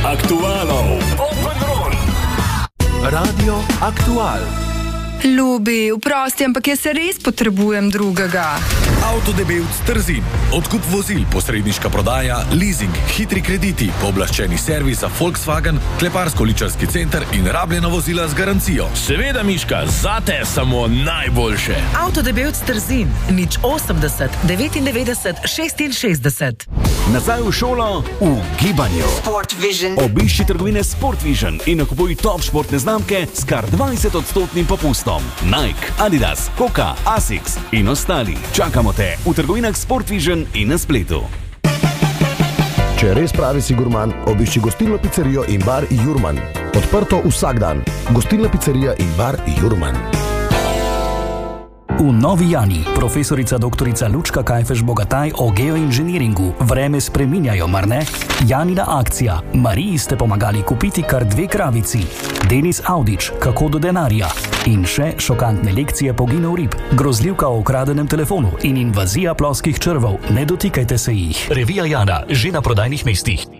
aktualov. Radio Aktual. Ljubi, vprosti, ampak jaz se res potrebujem drugega. Avtodebevc Trzin. Odkup vozil, posredniška prodaja, leasing, hitri krediti, pooblaščeni servis za Volkswagen, kleparsko-ličarski center in rabljena vozila z garancijo. Seveda, Miška, zate samo najboljše. Avtodebevc Trzin, 080 99 66. Nazaj v šolo v gibanju. Sport Vision. Obišči trgovine Sport Vision in nakupuj top športne znamke s kar 20% popustom. Nike, Adidas, Hoka, Asics in ostali. Čakamo te v trgovinah Sport Vision in na spletu. Če res pravi si gurman, obišči gostilno pizzerijo in bar Jurman. Odprto vsak dan. Gostilna pizzerija in bar Jurman. V Novi Jani profesorica doktorica Lučka Kajfež-Bogataj o geoinženiringu. Vreme spreminjajo, mar ne? Janina akcija. Mariji ste pomagali kupiti kar 2 kravici. Denis Audič, kako do denarja. In še šokantne lekcije poginov rib, grozljivka o ukradenem telefonu in invazija ploskih črvov. Ne dotikajte se jih. Revija Jana, že na prodajnih mestih.